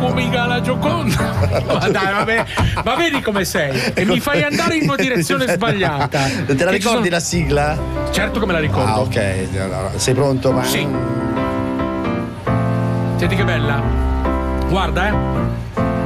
mica la Gioconda. Ma dai, vabbè, ma vedi come sei e mi fai andare in una direzione sbagliata. Te la ricordi la sigla? Certo che me la ricordo. Ah, ok, sei pronto? Sì. Senti che bella. Guarda,